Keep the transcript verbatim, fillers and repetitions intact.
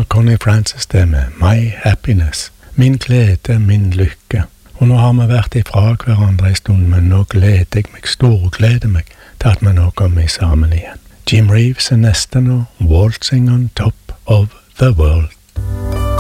var Connie Francis det med My Happiness, min glede, min lykke. Og nå har vi vært ifra hverandre en stund, men nå gleder jeg meg, storgleder meg til at vi nå kommer sammen igjen. Jim Reeves er neste nå, Waltzing on Top of the World.